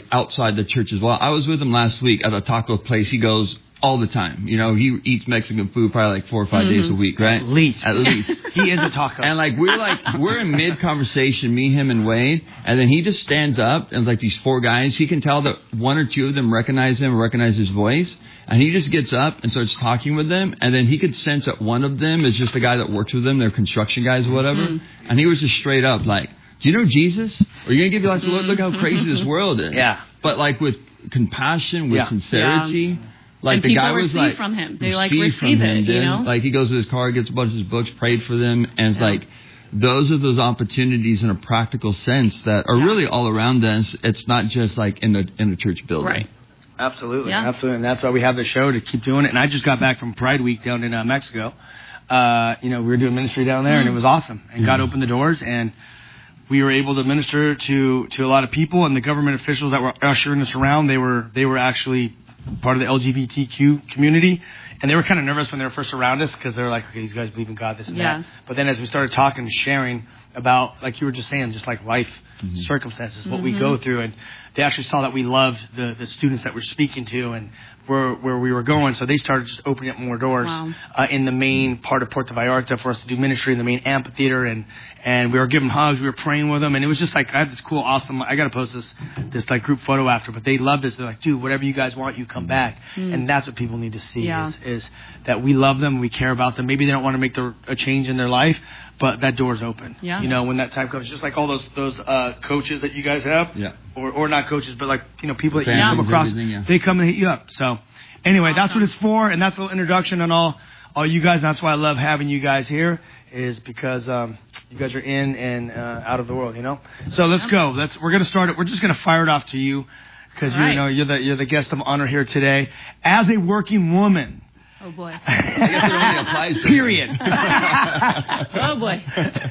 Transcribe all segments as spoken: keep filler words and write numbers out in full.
outside the church as well. I was with him last week at a taco place. He goes all the time. You know, he eats Mexican food probably like four or five mm-hmm. days a week, right? At least. At least. He is a taco. And like, we're like, we're in mid-conversation, me, him, and Wade, and then he just stands up, and like these four guys, he can tell that one or two of them recognize him, recognize his voice, and he just gets up and starts talking with them, and then he could sense that one of them is just the guy that works with them, they're construction guys or whatever, mm-hmm. and he was just straight up like, do you know Jesus? Or you're going to give you like, look, look how crazy this world is. Yeah. But like with compassion, with yeah. sincerity. Yeah. Like and the guy was receive like, from him. They like receive, receive it, him, you know? Like he goes to his car, gets a bunch of his books, prayed for them. And it's yeah. like, those are those opportunities in a practical sense that are yeah. really all around us. It's not just like in the, in the church building. Right. Absolutely. Yeah. Absolutely. And that's why we have the show to keep doing it. And I just got back from Pride Week down in uh, Mexico. Uh, you know, we were doing ministry down there mm. and it was awesome. And mm. God opened the doors and we were able to minister to, to a lot of people, and the government officials that were ushering us around, they were, they were actually part of the L G B T Q community, and they were kind of nervous when they were first around us because they were like, okay, these guys believe in God, this and yeah. that. But then as we started talking and sharing about, like you were just saying, just like life mm-hmm. circumstances, what mm-hmm. we go through, and they actually saw that we loved the, the students that we're speaking to and where where we were going, so they started just opening up more doors wow. uh, in the main part of Puerto Vallarta for us to do ministry in the main amphitheater, and and we were giving hugs, we were praying with them, and it was just like, I had this cool, awesome, I got to post this this like group photo after, but they loved us. They're like, dude, whatever you guys want, you come back. Mm. And that's what people need to see yeah. is, is that we love them, we care about them. Maybe they don't want to make the, a change in their life, but that door's open. Yeah. You know, when that time comes, just like all those those uh, coaches that you guys have, yeah. or or not coaches, but like, you know, people that Fans, you come across, yeah. they come and hit you up. So anyway, awesome. That's what it's for, and that's a little introduction on all all you guys. And that's why I love having you guys here, is because um, you guys are in and uh, out of the world, you know. So let's go. Let's we're gonna start it. We're just gonna fire it off to you because you right. know you're the you're the guest of honor here today. As a working woman. Oh boy. I guess it only applies to Period. Oh boy.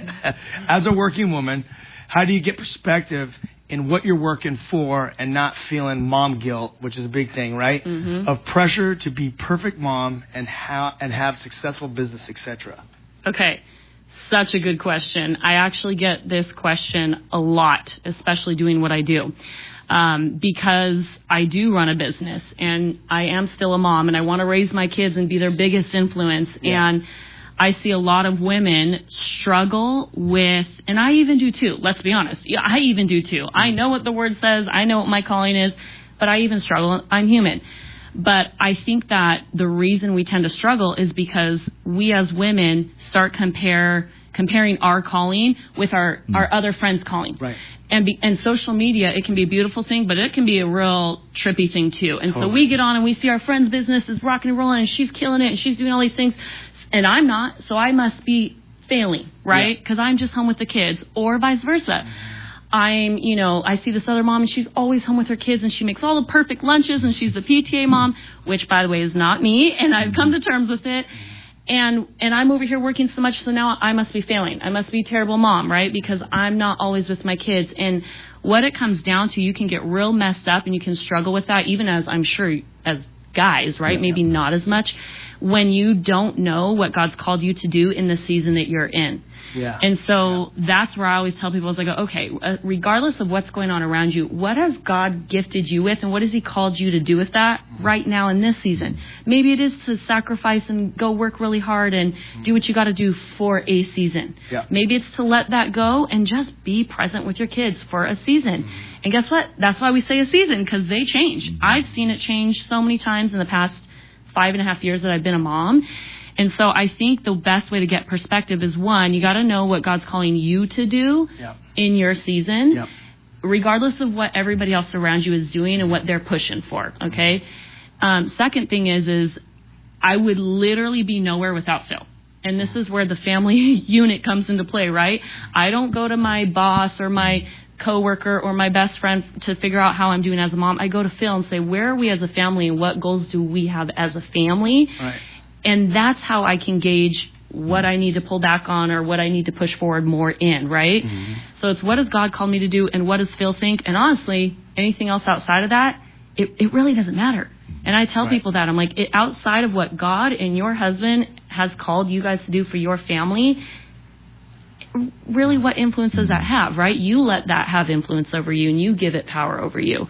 As a working woman, how do you get perspective in what you're working for and not feeling mom guilt, which is a big thing, right? Mm-hmm. Of pressure to be perfect mom and how and have successful business, et cetera. Okay. Such a good question. I actually get this question a lot, especially doing what I do. Um, because I do run a business and I am still a mom and I want to raise my kids and be their biggest influence. Yeah. And I see a lot of women struggle with, and I even do too, let's be honest. Yeah, I even do too. I know what the word says. I know what my calling is, but I even struggle. I'm human. But I think that the reason we tend to struggle is because we as women start compare comparing our calling with our, mm. our other friends' calling. Right. And be, and social media, it can be a beautiful thing, but it can be a real trippy thing too. And totally. So we get on and we see our friend's business is rocking and rolling and she's killing it and she's doing all these things. And I'm not, so I must be failing, right? Because yeah. I'm just home with the kids, or vice versa. Mm-hmm. I'm, you know, I see this other mom and she's always home with her kids and she makes all the perfect lunches and she's the P T A mom, which by the way is not me, and I've come to terms with it. And and I'm over here working so much, so now I must be failing. I must be a terrible mom, right? Because I'm not always with my kids. And what it comes down to, you can get real messed up and you can struggle with that, even as I'm sure as guys, right? Yeah. Maybe not as much, when you don't know what God's called you to do in the season that you're in. Yeah. And so yeah. that's where I always tell people, is I go, okay, uh, regardless of what's going on around you, what has God gifted you with and what has he called you to do with that mm-hmm. right now in this season? Maybe it is to sacrifice and go work really hard and mm-hmm. do what you got to do for a season. Yeah. Maybe it's to let that go and just be present with your kids for a season. Mm-hmm. And guess what? That's why we say a season, because they change. Mm-hmm. I've seen it change so many times in the past five and a half years that I've been a mom. And so I think the best way to get perspective is, one, you got to know what God's calling you to do yep. in your season, yep. regardless of what everybody else around you is doing and what they're pushing for. Okay. Um, second thing is, is I would literally be nowhere without Phil. And this is where the family unit comes into play, right? I don't go to my boss or my coworker or my best friend to figure out how I'm doing as a mom. I go to Phil and say, where are we as a family and what goals do we have as a family? Right. And that's how I can gauge what I need to pull back on or what I need to push forward more in, right? Mm-hmm. So it's, what has God called me to do and what does Phil think? And honestly, anything else outside of that, it, it really doesn't matter. And I tell right. people that. I'm like, it, outside of what God and your husband has called you guys to do for your family, really what influence does that have, right? You let that have influence over you and you give it power over you.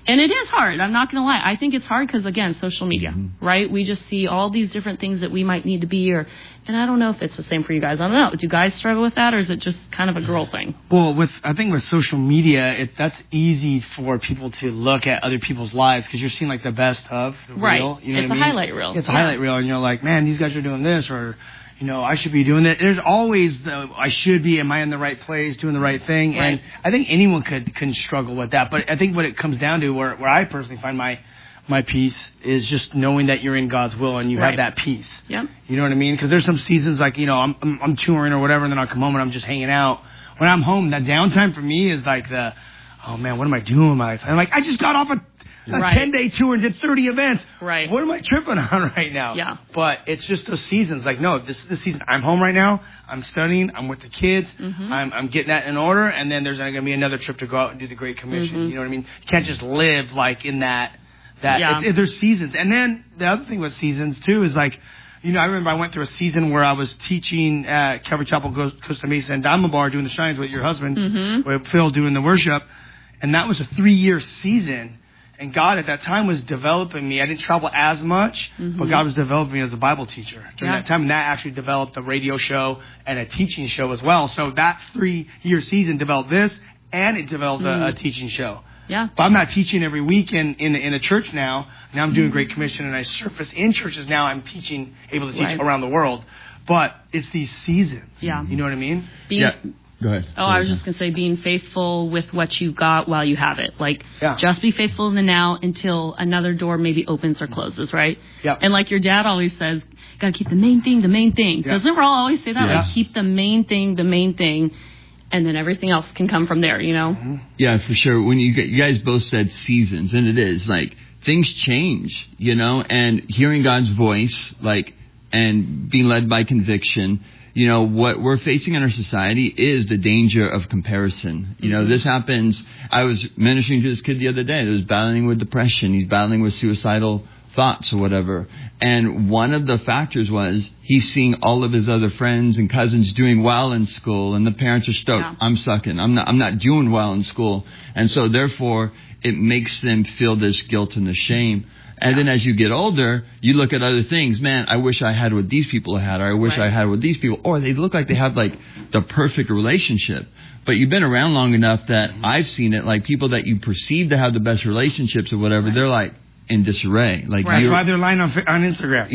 And it is hard. I'm not going to lie. I think it's hard because, again, social media, mm-hmm. right? We just see all these different things that we might need to be, or, and I don't know if it's the same for you guys. I don't know. Do guys struggle with that, or is it just kind of a girl thing? Well, with I think with social media, it, that's easy for people to look at other people's lives because you're seeing like the best of the right. reel. You know it's what a I mean? highlight reel. It's a yeah. highlight reel, and you're like, man, these guys are doing this, or you know, I should be doing that. There's always the, I should be, am I in the right place, doing the right thing? Right. And I think anyone could, can struggle with that. But I think what it comes down to, where, where I personally find my, my peace, is just knowing that you're in God's will and you right. have that peace. Yep. You know what I mean? Because there's some seasons like, you know, I'm, I'm, I'm touring or whatever, and then I'll come home and I'm just hanging out. When I'm home, that downtime for me is like the, oh man, what am I doing with my life? I'm like, I just got off a, a right. ten-day tour and did thirty events. Right. What am I tripping on right now? Yeah. But it's just those seasons. Like, no, this is the season. I'm home right now. I'm studying. I'm with the kids. Mm-hmm. I'm, I'm getting that in order. And then there's going to be another trip to go out and do the Great Commission. Mm-hmm. You know what I mean? You can't just live like in that. That yeah. it's, it, there's seasons. And then the other thing with seasons too is like, you know, I remember I went through a season where I was teaching at Calvary Chapel, Costa Mesa, and Diamond Bar doing the shrines with your husband, mm-hmm. with Phil doing the worship. And that was a three-year season. And God at that time was developing me. I didn't travel as much, mm-hmm. but God was developing me as a Bible teacher during yeah. that time. And that actually developed a radio show and a teaching show as well. So that three-year season developed this, and it developed mm-hmm. a, a teaching show. Yeah. But I'm not teaching every week in, in, in a church now. Now I'm doing Great Commission, and I surface in churches now. I'm teaching, able to teach right. around the world. But it's these seasons. Yeah. You know what I mean? Being, yeah. Go ahead. Oh, I was just going to say being faithful with what you got while you have it. Like, yeah. just be faithful in the now until another door maybe opens or closes, right? Yep. And like your dad always says, got to keep the main thing the main thing. Yeah. Doesn't Raul always say that? Yeah. Like, keep the main thing the main thing, and then everything else can come from there, you know? Mm-hmm. Yeah, for sure. When you, you guys both said seasons, and it is, like, things change, you know? And hearing God's voice, like, and being led by conviction, you know, what we're facing in our society is the danger of comparison. You know, mm-hmm. this happens. I was ministering to this kid the other day that was battling with depression. He's battling with suicidal thoughts or whatever. And one of the factors was he's seeing all of his other friends and cousins doing well in school, and the parents are stoked. Yeah. I'm sucking. I'm not, I'm not doing well in school. And so therefore it makes them feel this guilt and this shame. And yeah. then as you get older, you look at other things. Man, I wish I had what these people had, or I wish right. I had what these people, or they look like they have like the perfect relationship. But you've been around long enough that mm-hmm. I've seen it, like people that you perceive to have the best relationships or whatever, right. they're like in disarray. Like right. That's why they're lying on, on Instagram.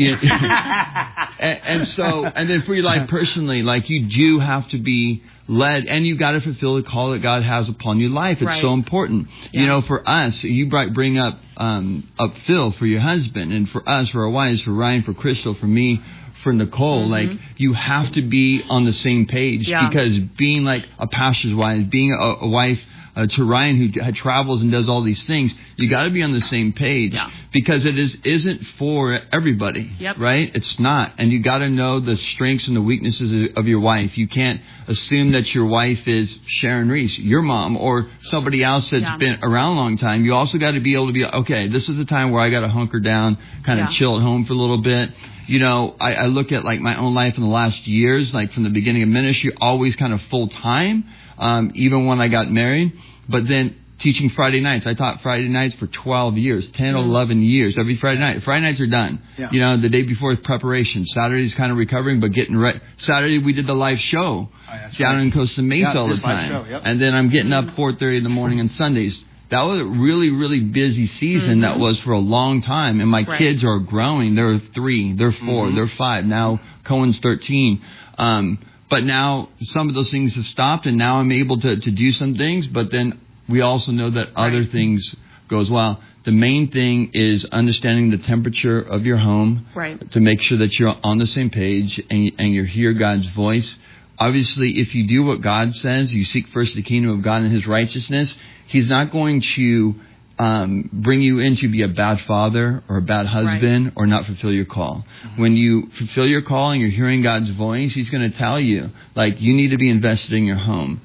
Yeah. and, and so, and then for you, like personally, like you do have to be led, and you got to fulfill the call that God has upon your life. It's right. so important. Yeah. You know, for us, you bring up um, up Phil for your husband, and for us, for our wives, for Ryan, for Crystal, for me, for Nicole. Mm-hmm. Like you have to be on the same page yeah. because being like a pastor's wife, being a, a wife uh, to Ryan who travels and does all these things, you got to be on the same page yeah. because it is isn't for everybody, yep. right? It's not, and you got to know the strengths and the weaknesses of your wife. You can't assume that your wife is Sharon Reese, your mom, or somebody else that's yeah. been around a long time. You also got to be able to be okay. This is the time where I got to hunker down, kind of yeah. chill at home for a little bit. You know, I, I look at like my own life in the last years, like from the beginning of ministry, always kind of full time, um, even when I got married. But then teaching Friday nights, I taught Friday nights for twelve years, ten, mm. eleven years, every Friday night. Friday nights are done. Yeah. You know, the day before is preparation. Saturday's kind of recovering, but getting ready. Saturday we did the live show oh, yeah, down right. in Costa Mesa yeah, all the time. Show, yep. And then I'm getting up four thirty in the morning on Sundays. That was a really, really busy season. Mm-hmm. That was for a long time. And my right. kids are growing. They're three, they're four, mm-hmm. they're five. Now Cohen's thirteen. Um, but now some of those things have stopped, and now I'm able to, to do some things. But then we also know that right. other things go as well. The main thing is understanding the temperature of your home right. to make sure that you're on the same page and, and you hear God's voice. Obviously, if you do what God says, you seek first the kingdom of God and His righteousness, He's not going to um, bring you in to be a bad father or a bad husband right. or not fulfill your call. Mm-hmm. When you fulfill your call and you're hearing God's voice, He's going to tell you, like, you need to be invested in your home.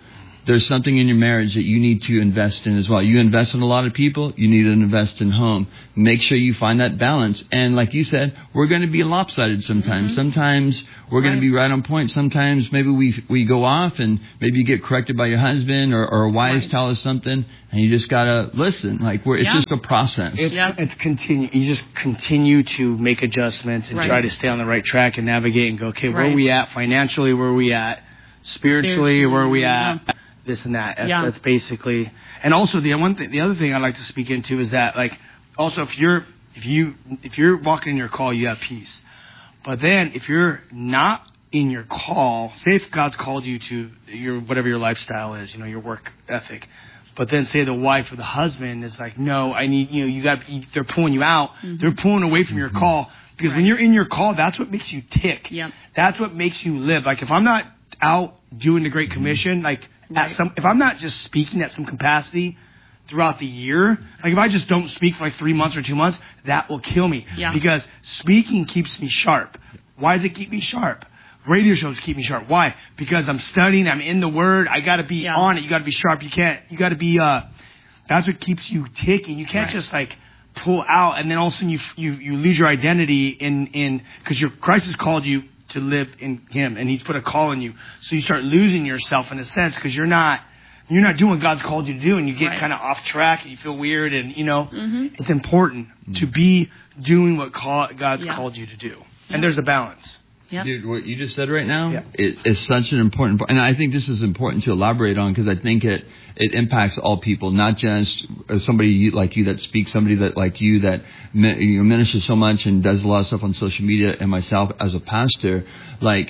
there's something in your marriage that you need to invest in as well. You invest in a lot of people, you need to invest in home. Make sure you find that balance. And like you said, we're going to be lopsided sometimes. Mm-hmm. Sometimes we're going right. to be right on point. Sometimes maybe we we go off and maybe you get corrected by your husband or, or wives right. tell us something and you just got to listen. Like we're, it's yeah. just a process. It's, yeah. it's continue. You just continue to make adjustments and right. try to stay on the right track and navigate and go, okay, where right. are we at financially? Where are we at spiritually? Spiritually where are we at? Yeah. This and that. That's, yeah. that's basically. And also the one thing, the other thing I'd like to speak into is that, like, also if you're if you if you're walking in your call, you have peace. But then if you're not in your call, say if God's called you to your whatever your lifestyle is, you know, your work ethic. But then say the wife or the husband is like, no, I need, you know, you got, they're pulling you out. Mm-hmm. They're pulling away from your call because right. when you're in your call, that's what makes you tick. Yep. That's what makes you live. Like if I'm not out doing the Great Commission, like. Right. At some, if I'm not just speaking at some capacity throughout the year, like if I just don't speak for like three months or two months, that will kill me. Yeah. Because speaking keeps me sharp. Why does it keep me sharp? Radio shows keep me sharp. Why? Because I'm studying, I'm in the Word. I got to be yeah. on it. You got to be sharp. You can't. You got to be. Uh, that's what keeps you ticking. You can't right. just like pull out and then all of a sudden you you you lose your identity in in because your Christ has called you to live in Him, and He's put a call in you. So you start losing yourself in a sense because you're not you're not doing what God's called you to do, and you get right. kind of off track, and you feel weird, and you know mm-hmm. it's important mm-hmm. to be doing what call, God's yeah. called you to do, yeah. and there's a balance. Yep. Dude, what you just said right now yeah. is, is such an important point. And I think this is important to elaborate on because I think it, it impacts all people, not just somebody like you that speaks, somebody that like you that you ministers so much and does a lot of stuff on social media, and myself as a pastor. Like,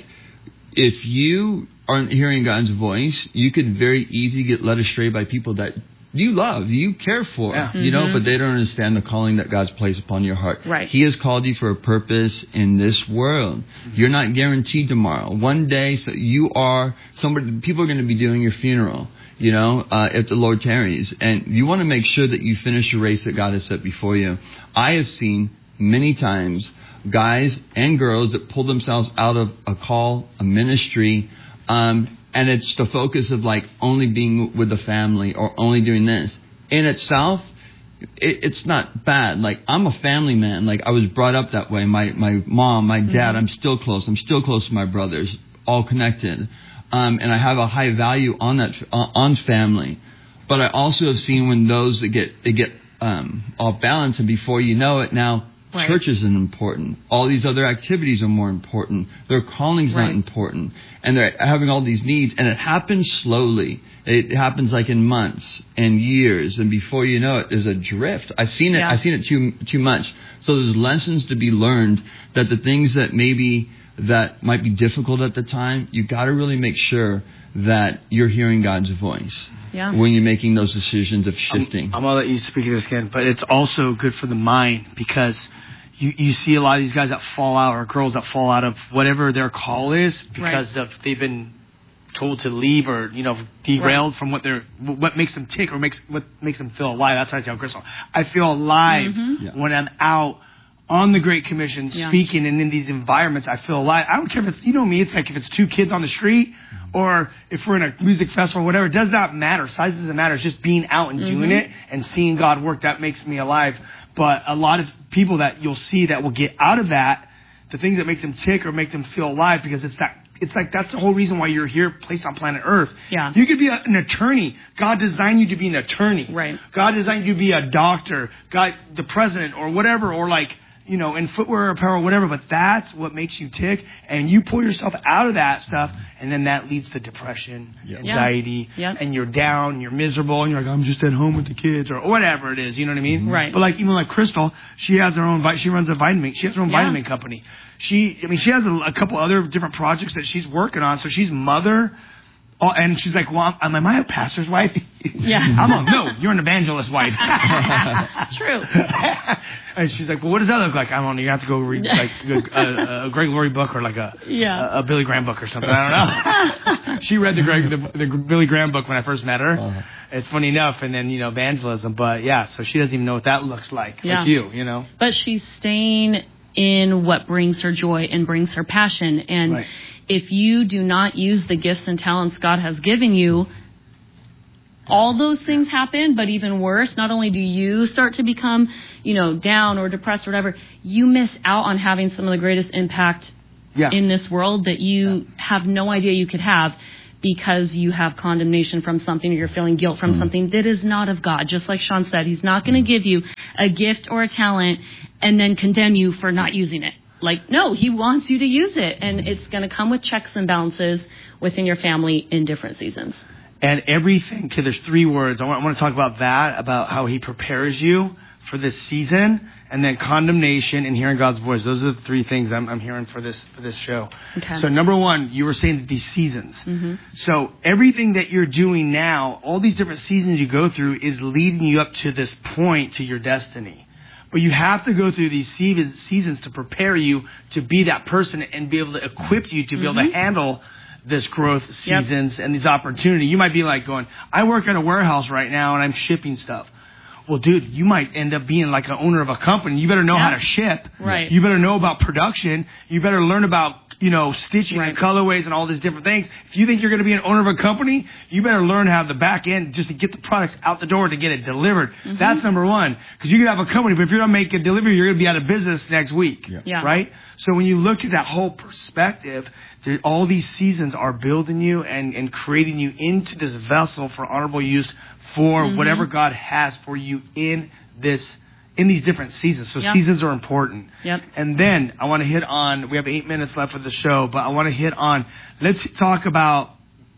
if you aren't hearing God's voice, you could very easily get led astray by people that you love, you care for, yeah. you know, mm-hmm. but they don't understand the calling that God's placed upon your heart. Right. He has called you for a purpose in this world. Mm-hmm. You're not guaranteed tomorrow. One day, so you are somebody, people are going to be doing your funeral, you know, uh, if the Lord tarries. And you want to make sure that you finish the race that God has set before you. I have seen many times guys and girls that pull themselves out of a call, a ministry, um, and it's the focus of like only being with the family or only doing this. In itself, it, it's not bad. Like I'm a family man. Like I was brought up that way. My my mom, my dad, mm-hmm. I'm still close. I'm still close to my brothers, all connected. Um, and I have a high value on that, on family. But I also have seen when those that get, they get um, off balance, and before you know it now, right. church isn't important. All these other activities are more important. Their calling's right. not important. And they're having all these needs. And it happens slowly. It happens like in months and years. And before you know it, there's a drift. I've seen it. Yeah. I've seen it too too much. So there's lessons to be learned that the things that maybe that might be difficult at the time, you got to really make sure that you're hearing God's voice yeah. when you're making those decisions of shifting. I'm, I'm going to let you speak of this again, but it's also good for the mind because you, you see a lot of these guys that fall out or girls that fall out of whatever their call is because right. of they've been told to leave or, you know, derailed right. from what they're, what makes them tick or makes what makes them feel alive. That's how I tell Crystal. I feel alive mm-hmm. yeah. when I'm out on the Great Commission, yeah. speaking and in these environments, I feel alive. I don't care if it's, you know me, it's like if it's two kids on the street or if we're in a music festival or whatever, it does not matter. Size doesn't matter. It's just being out and mm-hmm. doing it and seeing God work. That makes me alive. But a lot of people that you'll see that will get out of that, the things that make them tick or make them feel alive, because it's that, it's like that's the whole reason why you're here placed on planet Earth. Yeah. You could be a, an attorney. God designed you to be an attorney. Right. God designed you to be a doctor, God, the president or whatever, or like, you know, in footwear, apparel, whatever, but that's what makes you tick. And you pull yourself out of that stuff, and then that leads to depression, yeah. anxiety, yeah. and you're down, you're miserable, and you're like, I'm just at home with the kids, or whatever it is, you know what I mean? Right. But like, even like Crystal, she has her own, she runs a vitamin, she has her own yeah. vitamin company. She, I mean, she has a, a couple other different projects that she's working on, so she's mother. Oh, and she's like, well, I'm, am I a pastor's wife? Yeah. I'm like, no, you're an evangelist wife. True. And she's like, well, what does that look like? I don't know. You have to go read like a, a Greg Laurie book or like a, yeah. a, a Billy Graham book or something. I don't know. She read the Greg, the, the Billy Graham book when I first met her. Uh-huh. It's funny enough. And then, you know, evangelism. But yeah, so she doesn't even know what that looks like. Yeah. Like you, you know. But she's staying in what brings her joy and brings her passion. And right. if you do not use the gifts and talents God has given you, all those things happen, but even worse, not only do you start to become, you know, down or depressed or whatever, you miss out on having some of the greatest impact yeah. in this world that you yeah. have no idea you could have, because you have condemnation from something, or you're feeling guilt from mm. something that is not of God. Just like Sean said, he's not going to give you a gift or a talent and then condemn you for not using it. Like, no, he wants you to use it, and it's going to come with checks and balances within your family in different seasons. And everything, okay, there's three words. I want, I want to talk about that, about how he prepares you for this season, and then condemnation and hearing God's voice. Those are the three things I'm, I'm hearing for this for this show. Okay. So number one, you were saying that these seasons. Mm-hmm. So everything that you're doing now, all these different seasons you go through, is leading you up to this point, to your destiny. But you have to go through these seasons to prepare you to be that person and be able to equip you to be mm-hmm. able to handle this growth seasons yep. and these opportunities. You might be like going, I work at a warehouse right now and I'm shipping stuff. Well, dude, you might end up being like an owner of a company. You better know yep. how to ship. Right. You better know about production. You better learn about, you know, stitching right. and colorways and all these different things. If you think you're going to be an owner of a company, you better learn how the back end just to get the products out the door to get it delivered. Mm-hmm. That's number one. Because you can have a company, but if you don't make a delivery, you're going to be out of business next week. Yeah. Yeah. Right? So when you look at that whole perspective, there, all these seasons are building you and, and creating you into this vessel for honorable use for mm-hmm. whatever God has for you in this in these different seasons. So yep. seasons are important. Yep. And then I want to hit on, we have eight minutes left of the show, but I want to hit on, let's talk about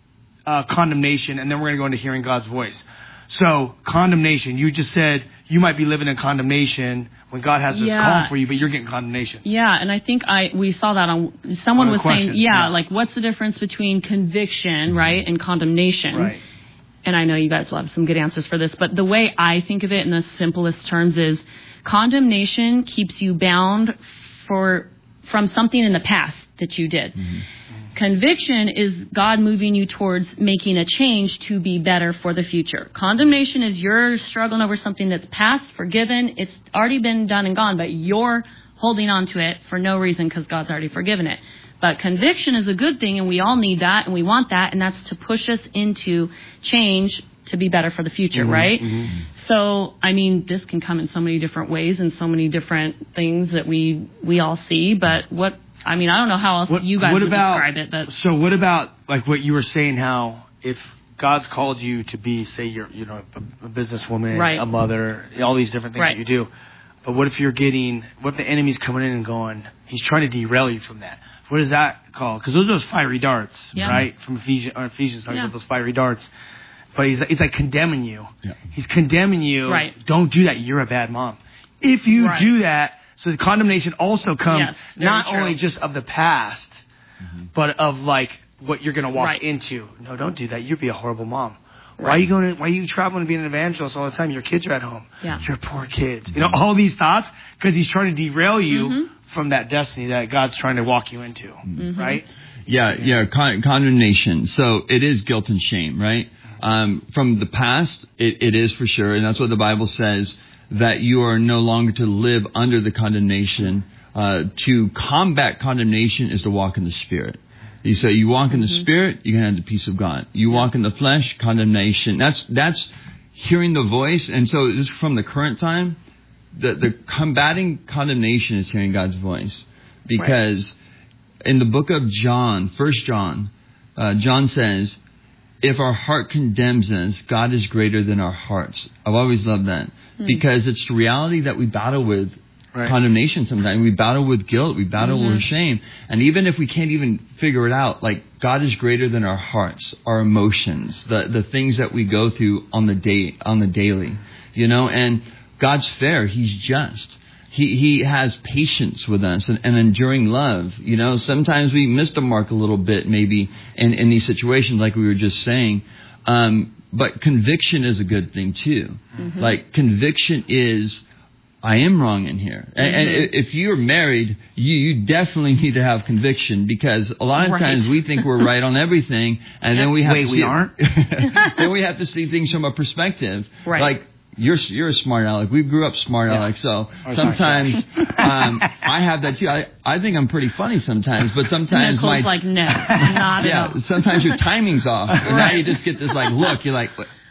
uh, condemnation, and then we're going to go into hearing God's voice. So condemnation, you just said you might be living in condemnation when God has this yeah. call for you, but you're getting condemnation. Yeah, and I think I we saw that on, someone on was question. saying, yeah, yeah, like what's the difference between conviction, right, and condemnation? Right. And I know you guys will have some good answers for this, but the way I think of it in the simplest terms is condemnation keeps you bound for from something in the past that you did. Mm-hmm. Conviction is God moving you towards making a change to be better for the future. Condemnation is you're struggling over something that's past, forgiven, it's already been done and gone, but you're holding on to it for no reason because God's already forgiven it. But conviction is a good thing, and we all need that, and we want that, and that's to push us into change to be better for the future, mm-hmm, right? Mm-hmm. So, I mean, this can come in so many different ways and so many different things that we we all see. But what, I mean, I don't know how else what, you guys what would about, describe it. But so what about, like what you were saying, how if God's called you to be, say, you're, you know, a, a businesswoman, right. a mother, all these different things right. that you do. But what if you're getting, what if the enemy's coming in and going, he's trying to derail you from that? What is that called? Because those are those fiery darts, yeah. right? From Ephesians, or Ephesians talking yeah. about those fiery darts. But he's, he's like condemning you. Yeah. He's condemning you. Right. Don't do that. You're a bad mom. If you right. do that, so the condemnation also comes yes, not true. only just of the past, mm-hmm. but of like what you're going to walk right. into. No, don't do that. You'd be a horrible mom. Right. Why are you going to, why are you traveling and being an evangelist all the time? Your kids are at home. Yeah. You're poor kids. You know, all these thoughts, because he's trying to derail you mm-hmm. from that destiny that God's trying to walk you into, mm-hmm. right? Yeah, yeah, con- condemnation. So it is guilt and shame, right? Um, from the past, it, it is for sure, and that's what the Bible says, that you are no longer to live under the condemnation. Uh, to combat condemnation is to walk in the Spirit. You say you walk in the mm-hmm. Spirit, you can have the peace of God. You walk in the flesh, condemnation. That's that's hearing the voice. And so this is from the current time. The, the combating condemnation is hearing God's voice. Because right. in the book of John, First John, uh, John says, if our heart condemns us, God is greater than our hearts. I've always loved that. Mm-hmm. Because it's the reality that we battle with. Right. Condemnation sometimes. We battle with guilt. We battle mm-hmm. with shame. And even if we can't even figure it out, like God is greater than our hearts, our emotions, the, the things that we go through on the day, on the daily, you know, and God's fair. He's just. He, he has patience with us and, and enduring love. You know, sometimes we miss the mark a little bit, maybe in, in these situations, like we were just saying. Um, but conviction is a good thing too. Mm-hmm. Like conviction is, I am wrong in here. And, mm-hmm. and if you're married, you, you definitely need to have conviction, because a lot of right. times we think we're right on everything, and then we have Wait, to see we aren't. Then we have to see things from a perspective. Right. Like you're you're a smart aleck. We grew up smart yeah. aleck, so oh, sometimes um, I have that too. I I think I'm pretty funny sometimes, but sometimes Nicole's my like no, not yeah. at all. Sometimes your timing's off, and right. now you just get this like look. You're like.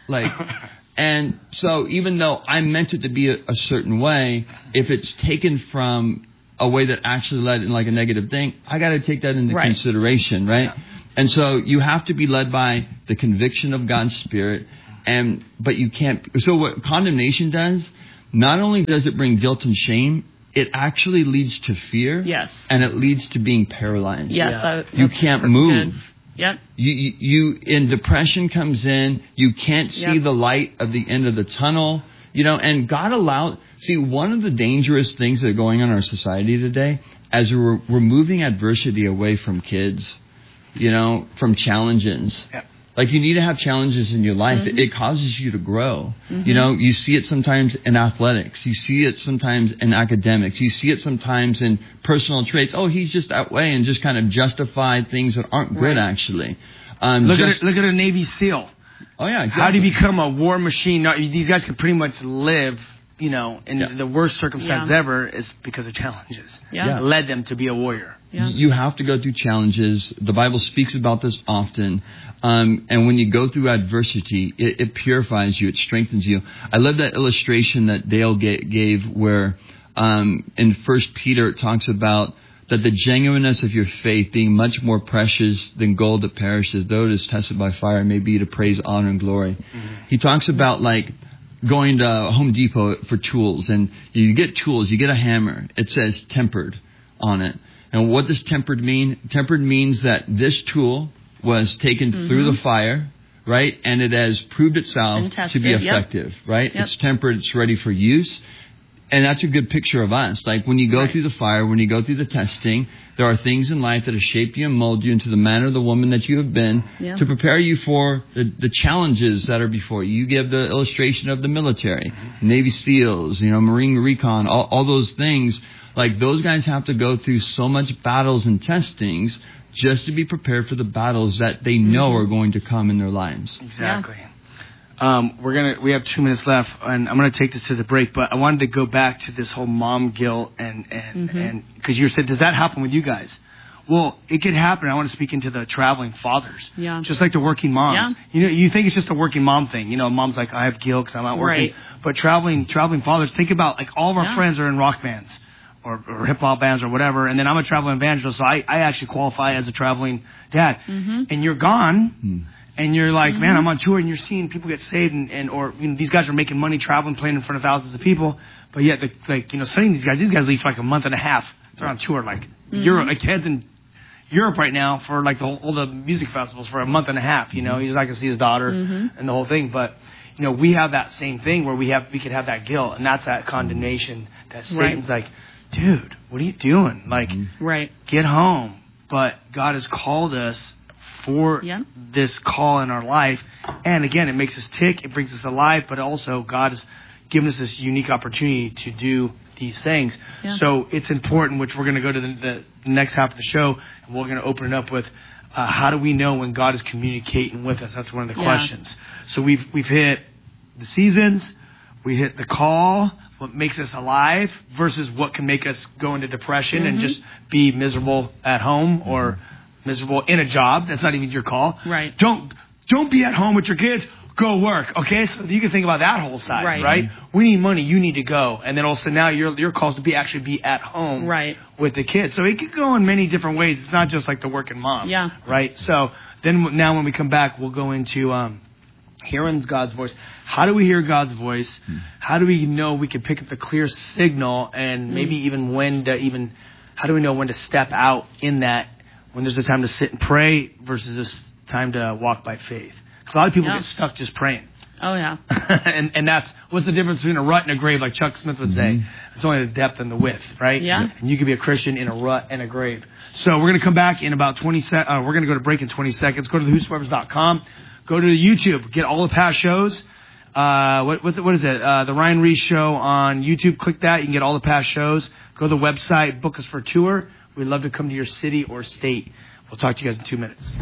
Like, and so even though I meant it to be a, a certain way, if it's taken from a way that actually led in like a negative thing, I got to take that into right. consideration, right? Yeah. And so you have to be led by the conviction of God's Spirit, and but you can't. So what condemnation does, not only does it bring guilt and shame, it actually leads to fear. Yes. And it leads to being paralyzed. Yes. Yeah. I, you can't move. Good. Yep. You, you, you, in depression comes in, you can't see yep. the light of the end of the tunnel, you know, and God allowed, see, one of the dangerous things that are going on in our society today, as we're, we're moving adversity away from kids, you know, from challenges. Yep. Like, you need to have challenges in your life. Mm-hmm. It, it causes you to grow. Mm-hmm. You know, you see it sometimes in athletics. You see it sometimes in academics. You see it sometimes in personal traits. Oh, he's just that way, and just kind of justify things that aren't good, right. actually. Um, look, just, at a, look at a Navy SEAL. Oh, yeah, exactly. How do you become a war machine? These guys can pretty much live, you know, in yeah. the worst circumstances yeah. ever is because of challenges. Yeah. yeah. It led them to be a warrior. Yeah. You have to go through challenges. The Bible speaks about this often. Um, and when you go through adversity, it, it purifies you. It strengthens you. I love that illustration that Dale ga- gave where um, in First Peter it talks about that the genuineness of your faith being much more precious than gold that perishes, though it is tested by fire, may be to praise, honor, and glory. Mm-hmm. He talks about like going to Home Depot for tools, and you get tools, you get a hammer. It says tempered on it. And what does tempered mean? Tempered means that this tool was taken mm-hmm. through the fire, right? And it has proved itself to be effective, yep. right? Yep. It's tempered, it's ready for use. And that's a good picture of us. Like when you go right. through the fire, when you go through the testing, there are things in life that have shaped you and mold you into the man or the woman that you have been yeah. to prepare you for the, the challenges that are before you. You give the illustration of the military, mm-hmm. Navy SEALs, you know, Marine Recon, all, all those things. Like those guys have to go through so much battles and testings just to be prepared for the battles that they know mm-hmm. are going to come in their lives. Exactly. Yeah. Um, we're gonna we have two minutes left, and I'm gonna take this to the break. But I wanted to go back to this whole mom guilt and and mm-hmm. and because you said, does that happen with you guys? Well, it could happen. I want to speak into the traveling fathers, yeah, just like the working moms. Yeah. You know, you think it's just a working mom thing. You know, mom's like, I have guilt because I'm not working. Right. But traveling traveling fathers, think about like all of our yeah. friends are in rock bands. Or, or hip hop bands or whatever, and then I'm a traveling evangelist, so I, I actually qualify as a traveling dad. Mm-hmm. And you're gone, mm. and you're like, mm-hmm. man, I'm on tour, and you're seeing people get saved, and, and or you know, these guys are making money traveling, playing in front of thousands of people, but yet, the, like you know, studying these guys, these guys leave for like a month and a half. They're on tour, like mm-hmm. Europe, like heads in Europe right now for like the whole, all the music festivals for a month and a half. You know, he's not gonna see his daughter mm-hmm. and the whole thing, but. You know, we have that same thing where we have we could have that guilt, and that's that condemnation that Satan's right. like, dude, what are you doing? Like, right. get home. But God has called us for yeah. this call in our life. And again, it makes us tick. It brings us alive. But also, God has given us this unique opportunity to do these things. Yeah. So it's important, which we're going to go to the, the next half of the show, and we're going to open it up with uh, how do we know when God is communicating with us? That's one of the yeah. questions. So we've we've hit the seasons. We hit the call, what makes us alive versus what can make us go into depression mm-hmm. and just be miserable at home or miserable in a job. That's not even your call. Right. Don't don't be at home with your kids. Go work. Okay, so you can think about that whole side, right? right? We need money. You need to go, and then also now your your call is to be actually be at home, right, with the kids. So it could go in many different ways. It's not just like the working mom, yeah, right? So then now when we come back, we'll go into um, hearing God's voice. How do we hear God's voice? Hmm. How do we know we can pick up the clear signal, and maybe mm. even when to even how do we know when to step out in that when there's a time to sit and pray versus this time to walk by faith? A lot of people yeah. get stuck just praying. Oh, yeah. and and that's, what's the difference between a rut and a grave, like Chuck Smith would say? Mm-hmm. It's only the depth and the width, right? Yeah. And you can be a Christian in a rut and a grave. So we're going to come back in about twenty seconds. Uh, we're going to go to break in twenty seconds. Go to the whosoevers dot com. Go to the YouTube. Get all the past shows. Uh, what, what's it, what is it? Uh, the Ryan Reese Show on YouTube. Click that. You can get all the past shows. Go to the website. Book us for a tour. We'd love to come to your city or state. We'll talk to you guys in two minutes.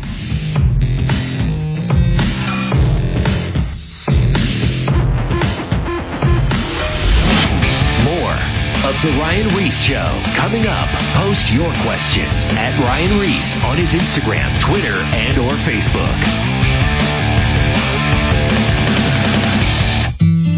Of the Ryan Reese Show. Coming up, post your questions at Ryan Reese on his Instagram, Twitter, and or Facebook.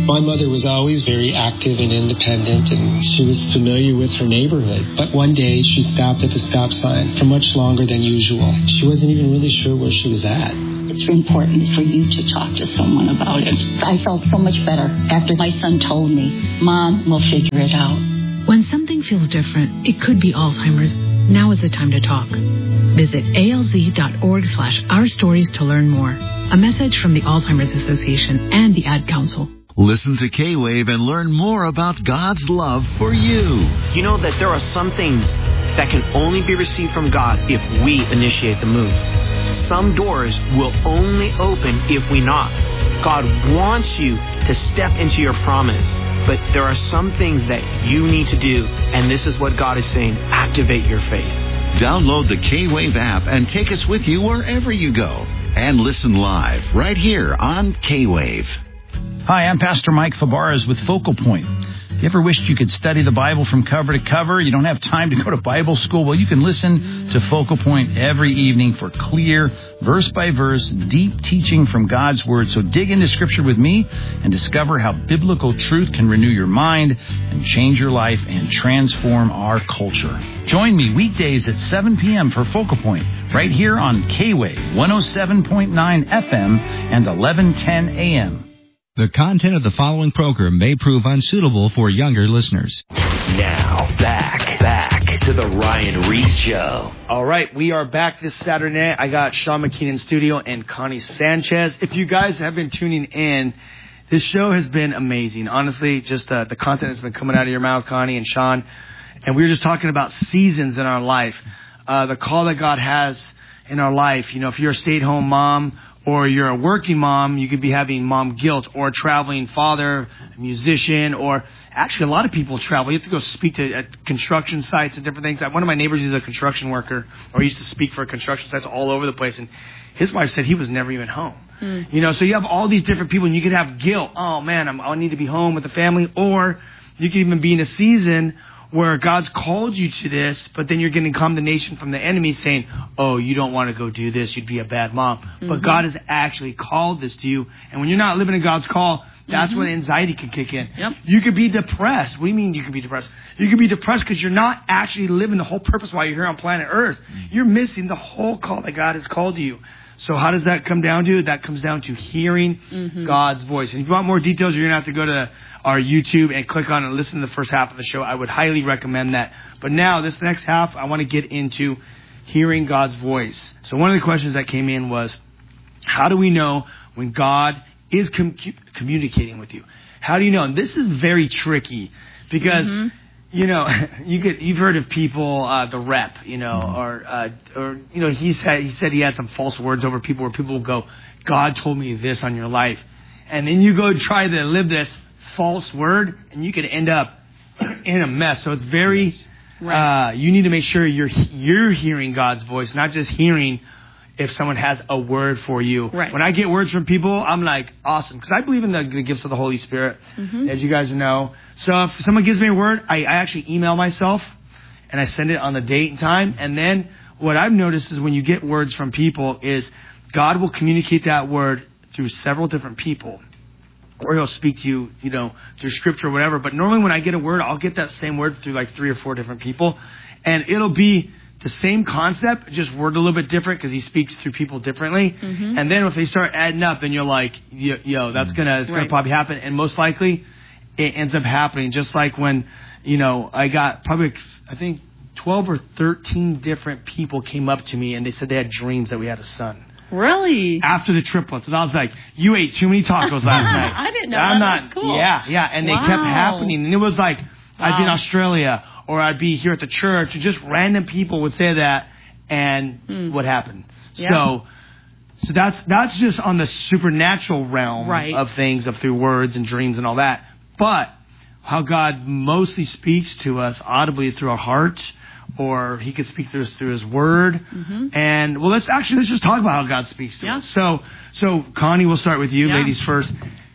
My mother was always very active and independent, and she was familiar with her neighborhood. But one day, she stopped at the stop sign for much longer than usual. She wasn't even really sure where she was at. It's important for you to talk to someone about it. I felt so much better after my son told me, Mom, we'll figure it out. When something feels different, it could be Alzheimer's. Now is the time to talk. Visit alz.org slash our stories to learn more. A message from the Alzheimer's Association and the Ad Council. Listen to K-Wave and learn more about God's love for you. You know that there are some things that can only be received from God if we initiate the move. Some doors will only open if we knock. God wants you to step into your promise, but there are some things that you need to do, and this is what God is saying: activate your faith. Download the K-Wave app and take us with you wherever you go. And listen live right here on K-Wave. Hi, I'm Pastor Mike Fabarez with Focal Point. You ever wished you could study the Bible from cover to cover? You don't have time to go to Bible school? Well, you can listen to Focal Point every evening for clear, verse-by-verse, deep teaching from God's Word. So dig into Scripture with me and discover how biblical truth can renew your mind and change your life and transform our culture. Join me weekdays at seven p.m. for Focal Point, right here on K-Wave, one oh seven point nine F M and eleven ten A M. The content of the following program may prove unsuitable for younger listeners. Now, back, back to the Ryan Reese Show. All right, we are back this Saturday night. I got Sean McKean in studio and Connie Sanchez. If you guys have been tuning in, this show has been amazing. Honestly, just uh, the content that's been coming out of your mouth, Connie and Sean. And we were just talking about seasons in our life, uh, the call that God has in our life. You know, if you're a stay-at-home mom, or you're a working mom, you could be having mom guilt, or a traveling father, a musician, or actually a lot of people travel. You have to go speak to at construction sites and different things. One of my neighbors is a construction worker, or he used to speak for construction sites all over the place, and his wife said he was never even home. Mm. You know, so you have all these different people, and you could have guilt. Oh, man, I'm, I need to be home with the family. Or you could even be in a season where God's called you to this, but then you're getting condemnation from the enemy saying, oh, you don't want to go do this, you'd be a bad mom. Mm-hmm. But God has actually called this to you. And when you're not living in God's call, that's mm-hmm. when anxiety can kick in. Yep. You could be depressed. What do you mean you could be depressed? You could be depressed because you're not actually living the whole purpose while you're here on planet Earth. Mm-hmm. You're missing the whole call that God has called you. So how does that come down to? That comes down to hearing mm-hmm. God's voice. And if you want more details, you're going to have to go to our YouTube and click on and listen to the first half of the show. I would highly recommend that. But now, this next half, I want to get into hearing God's voice. So one of the questions that came in was, how do we know when God is com- communicating with you? How do you know? And this is very tricky because... Mm-hmm. You know, you get you've heard of people, uh, the rep, you know, or uh, or you know, he said he said he had some false words over people where people will go, God told me this on your life, and then you go try to live this false word, and you could end up in a mess. So it's very, right. uh, you need to make sure you're you're hearing God's voice, not just hearing if someone has a word for you. Right. When I get words from people, I'm like, awesome, because I believe in the, the gifts of the Holy Spirit, mm-hmm. as you guys know. So if someone gives me a word, I, I actually email myself, and I send it on the date and time. And then what I've noticed is when you get words from people is God will communicate that word through several different people. Or he'll speak to you, you know, through scripture or whatever. But normally when I get a word, I'll get that same word through like three or four different people. And it'll be the same concept, just worded a little bit different because he speaks through people differently. Mm-hmm. And then if they start adding up, then you're like, yo, yo that's gonna, it's right. gonna probably happen. And most likely, it ends up happening. Just like when, you know, I got probably, I think, twelve or thirteen different people came up to me and they said they had dreams that we had a son. Really? After the triplets. And I was like, you ate too many tacos last night. I didn't know I'm that. not, That's cool. Yeah, yeah. And wow. they kept happening. And it was like, wow. I'd be in Australia or I'd be here at the church. And just random people would say that. And mm. what happened? Yeah. So, so that's that's just on the supernatural realm right. of things, of through words and dreams and all that. But how God mostly speaks to us audibly is through our heart, or he could speak through us through his word. Mm-hmm. And well, let's actually let's just talk about how God speaks to yeah. us. So, so Connie, we'll start with you, yeah. ladies first.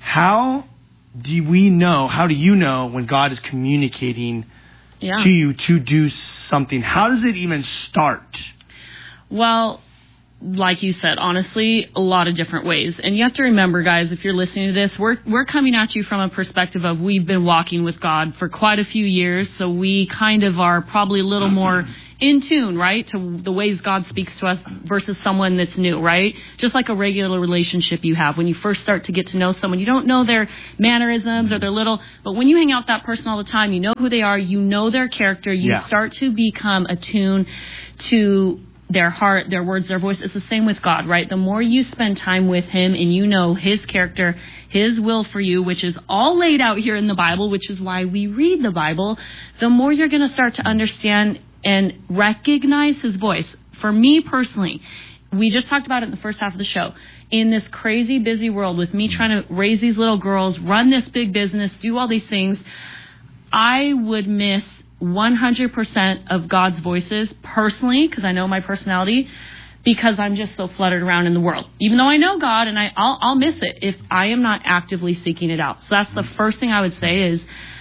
How do we know? How do you know when God is communicating yeah. to you to do something? How does it even start? Well, like you said, honestly, a lot of different ways. And you have to remember, guys, if you're listening to this, we're we're coming at you from a perspective of we've been walking with God for quite a few years, so we kind of are probably a little more in tune, right, to the ways God speaks to us versus someone that's new, right? Just like a regular relationship you have. When you first start to get to know someone, you don't know their mannerisms or their little, but when you hang out with that person all the time, you know who they are, you know their character, you Yeah. start to become attuned to their heart, their words, their voice. It's the same with God, right? The more you spend time with him and you know his character, his will for you, which is all laid out here in the Bible, which is why we read the Bible, the more you're going to start to understand and recognize his voice. For me personally, we just talked about it in the first half of the show. In this crazy busy world with me trying to raise these little girls, run this big business, do all these things, I would miss one hundred percent of God's voices personally, because I know my personality, because I'm just so fluttered around in the world. Even though I know God, and I, I'll, I'll miss it if I am not actively seeking it out. So that's the first thing I would say is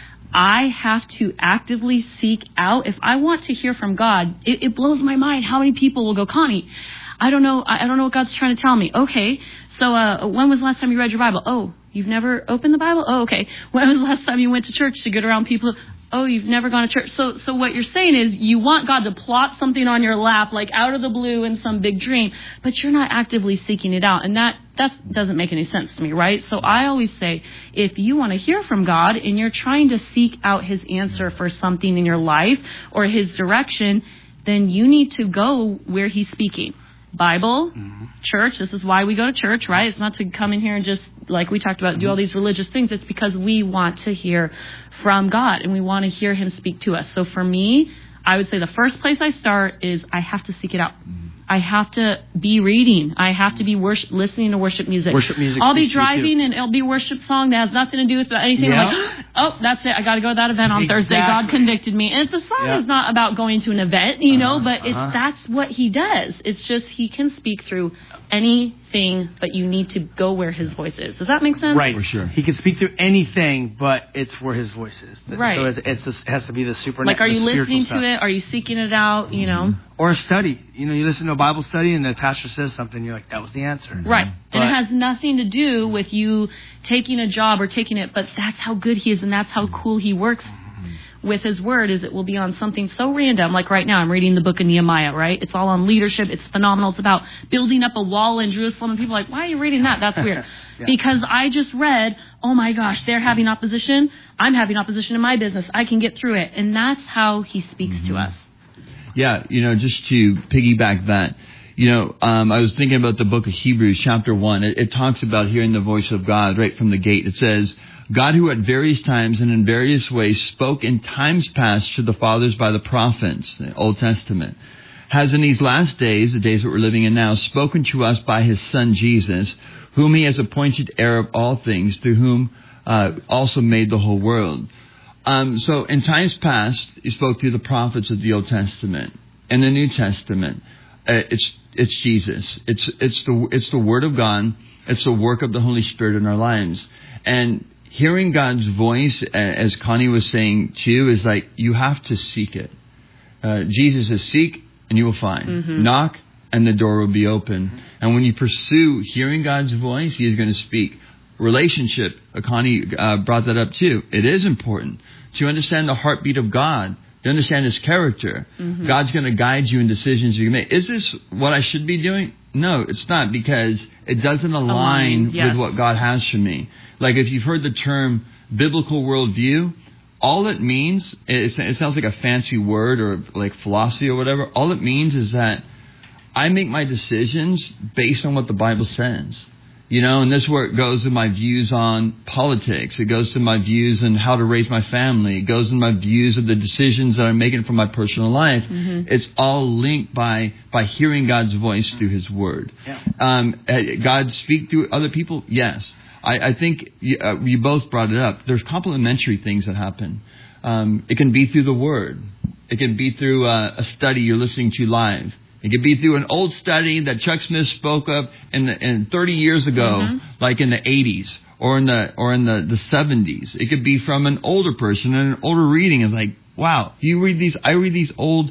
I have to actively seek out. If I want to hear from God, it, it blows my mind how many people will go, Connie, I don't know, I don't know what God's trying to tell me. Okay, so uh, when was the last time you read your Bible? Oh, you've never opened the Bible? Oh, okay. When was the last time you went to church to get around people? Oh, you've never gone to church. So so what you're saying is you want God to plot something on your lap, like out of the blue in some big dream, but you're not actively seeking it out. And that that doesn't make any sense to me, right? So I always say, if you want to hear from God and you're trying to seek out his answer for something in your life or his direction, then you need to go where he's speaking. Bible, mm-hmm. church. This is why we go to church, right? It's not to come in here and just, like we talked about, mm-hmm. do all these religious things. It's because we want to hear from God and we want to hear him speak to us. So for me, I would say the first place I start is I have to seek it out. Mm-hmm. I have to be reading. I have to be worship, listening to worship music. Worship music. I'll be driving and it'll be a worship song that has nothing to do with anything. Yeah. I'm like, oh, that's it. I got to go to that event on Exactly. Thursday. God convicted me. And the song yeah. is not about going to an event, you know, uh-huh. but it's uh-huh. that's what he does. It's just he can speak through anything, but you need to go where his voice is. Does that make sense? Right. For sure. He can speak through anything, but it's where his voice is. Right. So it's, it's this, it has to be the supernatural. Like, are you listening stuff. to it? Are you seeking it out? You know? Or a study. You know, you listen to a Bible study and the pastor says something, you're like, that was the answer. Right. But, and it has nothing to do with you taking a job or taking it, but that's how good he is and that's how cool he works with his word, is it will be on something so random. Like right now, I'm reading the book of Nehemiah, right? It's all on leadership. It's phenomenal. It's about building up a wall in Jerusalem. And people are like, why are you reading that? That's weird. yeah. Because I just read, oh my gosh, they're having opposition. I'm having opposition in my business. I can get through it. And that's how he speaks mm-hmm. to us. Yeah, you know, just to piggyback that, you know, um, I was thinking about the book of Hebrews, chapter one. It, it talks about hearing the voice of God right from the gate. It says, God, who at various times and in various ways spoke in times past to the fathers by the prophets, the Old Testament, has in these last days, the days that we're living in now, spoken to us by his Son Jesus, whom he has appointed heir of all things, through whom uh, also made the whole world. Um, so in times past, he spoke through the prophets of the Old Testament. In the New Testament, uh, it's it's Jesus. It's it's the it's the Word of God. It's the work of the Holy Spirit in our lives. And hearing God's voice, as Connie was saying too, is like you have to seek it. Uh, Jesus says, "Seek and you will find. Mm-hmm. Knock and the door will be open." Mm-hmm. And when you pursue hearing God's voice, He is going to speak. Relationship, uh, Connie uh, brought that up too. It is important to understand the heartbeat of God, to understand His character. Mm-hmm. God's going to guide you in decisions you make. Is this what I should be doing? No, it's not, because it doesn't align, align yes. with what God has for me. Like if you've heard the term biblical worldview, all it means, it, it sounds like a fancy word or like philosophy or whatever. All it means is that I make my decisions based on what the Bible says. You know, and this is where it goes to my views on politics. It goes to my views on how to raise my family. It goes to my views of the decisions that I'm making for my personal life. Mm-hmm. It's all linked by by hearing God's voice through His Word. Yeah. Um, God speak through other people? Yes. I, I think you, uh, you both brought it up. There's complementary things that happen. Um, it can be through the Word. It can be through uh, a study you're listening to live. It could be through an old study that Chuck Smith spoke of in, the, in thirty years ago, mm-hmm. like in the eighties or in the or in the, the seventies. It could be from an older person and an older reading. It's like, wow, you read these. I read these old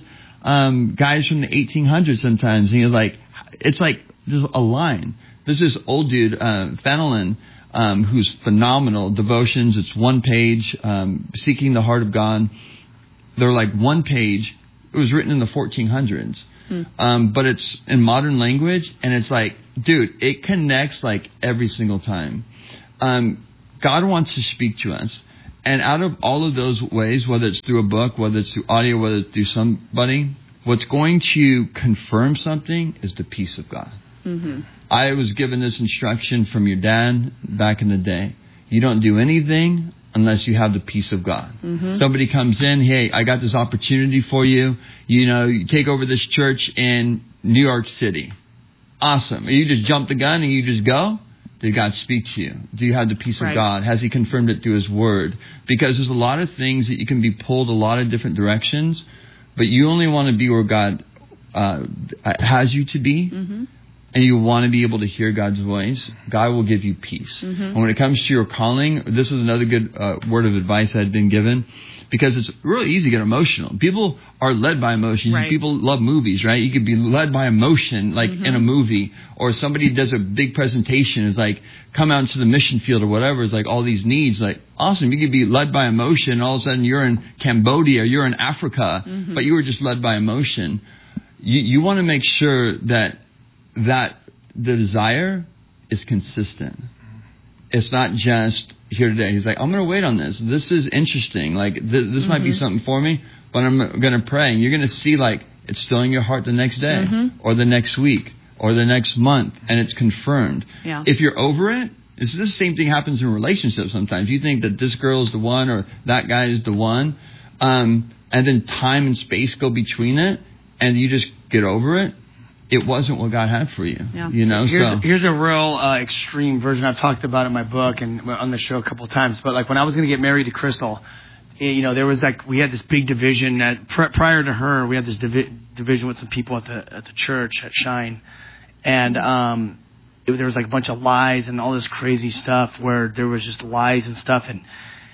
um, guys from the eighteen hundreds sometimes. And you're like, it's like there's a line. There's this old dude, uh, Fenelon, um, who's phenomenal. Devotions, it's one page, um, Seeking the Heart of God. They're like one page. It was written in the fourteen hundreds. Hmm. Um, but it's in modern language, and it's like, dude, it connects like every single time. Um, God wants to speak to us. And out of all of those ways, whether it's through a book, whether it's through audio, whether it's through somebody, what's going to confirm something is the peace of God. Mm-hmm. I was given this instruction from your dad back in the day. You don't do anything unless you have the peace of God. Mm-hmm. Somebody comes in, hey, I got this opportunity for you. You know, you take over this church in New York City. Awesome. You just jump the gun and you just go? Did God speak to you? Do you have the peace right. of God? Has he confirmed it through his word? Because there's a lot of things that you can be pulled a lot of different directions, but you only want to be where God uh, has you to be. Mm-hmm. And you want to be able to hear God's voice, God will give you peace. Mm-hmm. And when it comes to your calling, this is another good uh, word of advice I had been given, because it's really easy to get emotional. People are led by emotion. Right. People love movies, right? You could be led by emotion, like mm-hmm. in a movie, or somebody does a big presentation. It's like, come out into the mission field or whatever. It's like all these needs, like, awesome. You could be led by emotion. All of a sudden you're in Cambodia, you're in Africa, mm-hmm. but you were just led by emotion. You, you want to make sure that that the desire is consistent. It's not just here today. He's like, I'm going to wait on this. This is interesting. Like, th- this mm-hmm. might be something for me, but I'm going to pray. And you're going to see, like, it's still in your heart the next day mm-hmm. or the next week or the next month, and it's confirmed. Yeah. If you're over it, it's the same thing happens in relationships sometimes. You think that this girl is the one or that guy is the one, um, and then time and space go between it, and you just get over it. It wasn't what God had for you, yeah. you know. Here's, so. here's a real uh, extreme version I've talked about in my book and on the show a couple of times. But like when I was going to get married to Crystal, you know, there was like we had this big division. That pr- prior to her, we had this divi- division with some people at the at the church at Shine, and um, it, there was like a bunch of lies and all this crazy stuff where there was just lies and stuff. And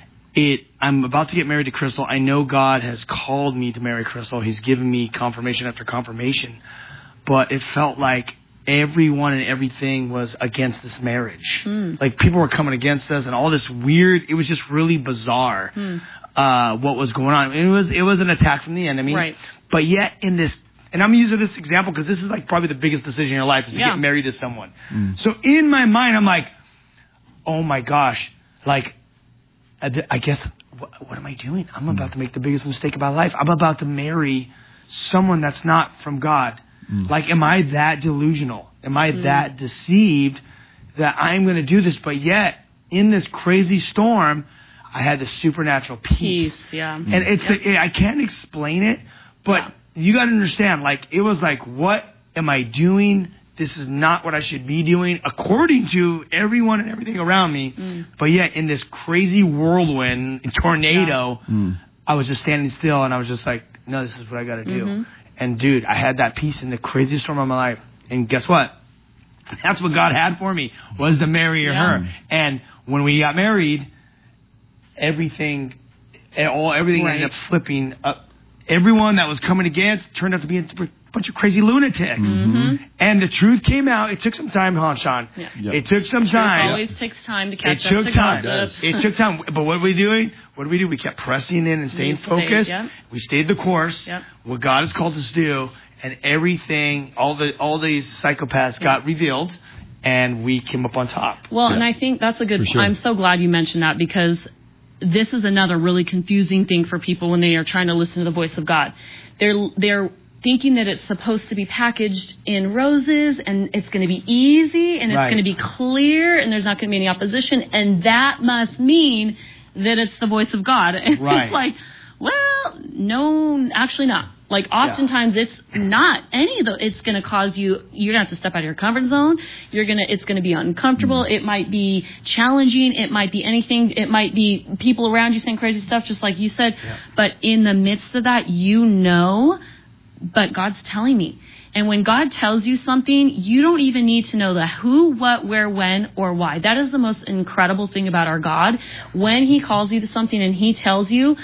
it, I'm about to get married to Crystal. I know God has called me to marry Crystal. He's given me confirmation after confirmation. But it felt like everyone and everything was against this marriage. Mm. Like people were coming against us and all this weird, it was just really bizarre mm. uh, what was going on. It was it was an attack from the enemy. Right. But yet in this, and I'm using this example because this is like probably the biggest decision in your life is to yeah. get married to someone. Mm. So in my mind, I'm like, oh my gosh, like, I guess, what, what am I doing? I'm mm. about to make the biggest mistake of my life. I'm about to marry someone that's not from God. Mm. Like, am I that delusional? Am I mm. that deceived that I'm going to do this? But yet, in this crazy storm, I had this supernatural peace. Peace, yeah. And it's yep. it, I can't explain it, but yeah. you got to understand, like, it was like, what am I doing? This is not what I should be doing, according to everyone and everything around me. Mm. But yet, in this crazy whirlwind, tornado, yeah. mm. I was just standing still, and I was just like, no, this is what I got to do. Mm-hmm. And dude, I had that peace in the craziest storm of my life. And guess what? That's what God had for me, was to marry yeah. her. And when we got married, everything, all everything right. ended up flipping up. Everyone that was coming against turned out to be a bunch of crazy lunatics. Mm-hmm. And the truth came out. It took some time, huh, Sean? Yeah. Yep. It took some time. It always takes time to catch it up took to time. God. It took time. But what were we doing? What did we do? We kept pressing in and staying focused. Yep. We stayed the course. Yep. What God has called us to do. And everything, all the all these psychopaths yep. got revealed. And we came up on top. Well, yeah. and I think that's a good point. Sure. I'm so glad you mentioned that, because this is another really confusing thing for people when they are trying to listen to the voice of God. They're they're thinking that it's supposed to be packaged in roses and it's going to be easy and it's right. going to be clear and there's not going to be any opposition, and that must mean that it's the voice of God. And right. it's like, well, no, actually not. Like, oftentimes yeah. it's not any of the, it's going to cause you, you're going to have to step out of your comfort zone. You're going to, it's going to be uncomfortable. Mm. It might be challenging. It might be anything. It might be people around you saying crazy stuff, just like you said. Yeah. But in the midst of that, you know, but God's telling me. And when God tells you something, you don't even need to know the who, what, where, when, or why. That is the most incredible thing about our God. When he calls you to something and he tells you,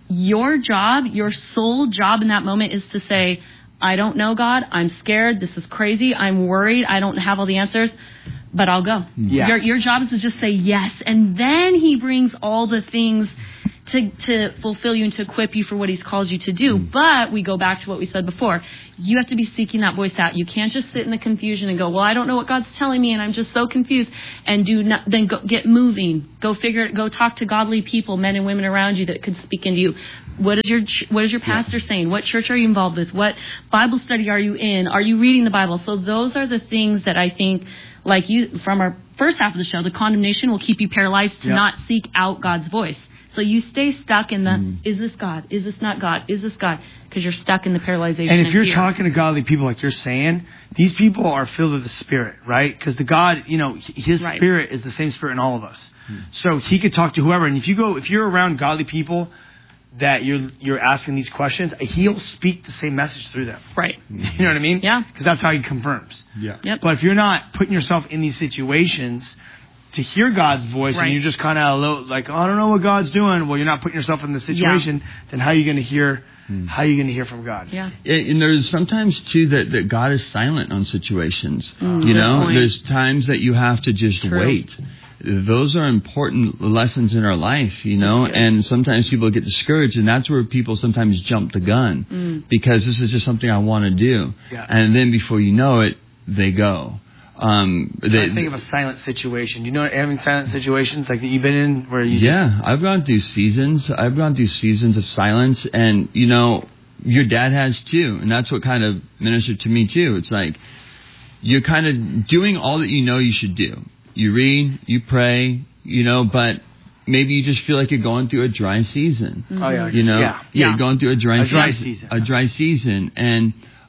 your job, your sole job in that moment is to say, I don't know, God. I'm scared. This is crazy. I'm worried. I don't have all the answers, but I'll go. Yeah. Your, your job is to just say yes. And then he brings all the things to, to fulfill you and to equip you for what he's called you to do. Mm. But we go back to what we said before. You have to be seeking that voice out. You can't just sit in the confusion and go, well, I don't know what God's telling me and I'm just so confused. And do not, then go, get moving. Go figure it, go talk to godly people, men and women around you that could speak into you. What is your, what is your pastor yeah. saying? What church are you involved with? What Bible study are you in? Are you reading the Bible? So those are the things that I think, like you, from our first half of the show, the condemnation will keep you paralyzed to yeah. not seek out God's voice. So you stay stuck in the, mm. is this God? Is this not God? Is this God? Because you're stuck in the paralyzation. And if you're fear. talking to godly people like you're saying, these people are filled with the Spirit, right? Because the God, you know, his right. Spirit is the same Spirit in all of us. Mm. So he could talk to whoever. And if you go, if you're around godly people that you're you're asking these questions, he'll speak the same message through them. Right. You know what I mean? Yeah. Because that's how he confirms. Yeah. Yep. But if you're not putting yourself in these situations to hear God's voice, right. and you're just kind of like, oh, I don't know what God's doing. Well, you're not putting yourself in the situation. Yeah. Then how are you going to hear? Hmm. How are you going to hear from God? Yeah. And there's sometimes too that, that God is silent on situations. Mm, you know, there's times that you have to just True. wait. Those are important lessons in our life, you know, and sometimes people get discouraged, and that's where people sometimes jump the gun mm. because this is just something I want to do. Yeah. And then before you know it, they go. Um, I'm trying to think of a silent situation. You know, having silent situations like that you've been in where you yeah, just... I've gone through seasons. I've gone through seasons of silence, and you know, your dad has too, and that's what kind of ministered to me too. It's like you're kind of doing all that you know you should do. You read, you pray, you know, but maybe you just feel like you're going through a dry season. Mm-hmm. Oh yeah, you know, yeah, yeah, you're going through a dry, a dry season, season, a dry season, and